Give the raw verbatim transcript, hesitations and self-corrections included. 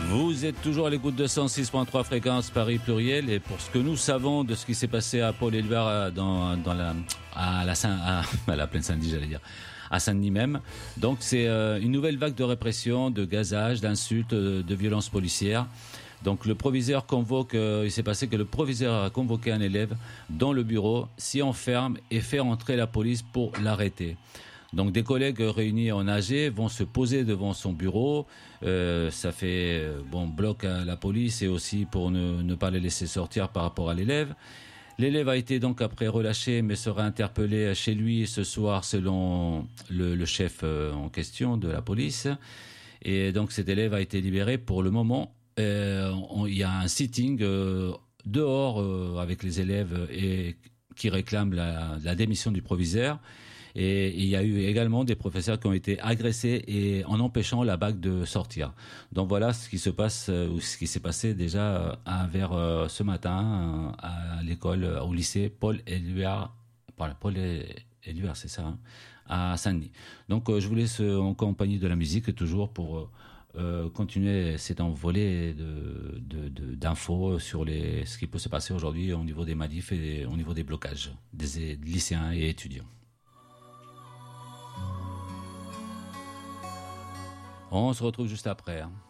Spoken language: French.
Vous êtes toujours à l'écoute de cent six virgule trois fréquence Paris pluriel, et pour ce que nous savons de ce qui s'est passé à Paul-Éluard dans, dans la, à la, Saint, à, à la plaine Saint-Denis, j'allais dire, à Saint-Denis même. Donc c'est euh, une nouvelle vague de répression, de gazage, d'insultes, de, de violences policières. Donc le proviseur convoque, euh, il s'est passé que le proviseur a convoqué un élève dans le bureau, s'y enferme et fait entrer la police pour l'arrêter. Donc des collègues réunis en A G vont se poser devant son bureau. Euh, ça fait bon bloc à la police et aussi pour ne, ne pas les laisser sortir par rapport à l'élève. L'élève a été donc après relâché, mais sera interpellé chez lui ce soir selon le, le chef en question de la police. Et donc cet élève a été libéré pour le moment. Euh, on, il y a un sitting euh, dehors euh, avec les élèves et qui réclament la, la démission du proviseur. Et il y a eu également des professeurs qui ont été agressés et en empêchant la bac de sortir. Donc voilà ce qui se passe ou ce qui s'est passé déjà à, vers euh, ce matin à l'école, au lycée Paul-Éluard, Paul Éluard, c'est ça, hein, à Saint-Denis. Donc euh, je vous laisse en compagnie de la musique toujours pour euh, continuer cette envolée de, de, de, d'infos sur les, ce qui peut se passer aujourd'hui au niveau des manifs et au niveau des blocages des lycéens et étudiants. On se retrouve juste après. Hein.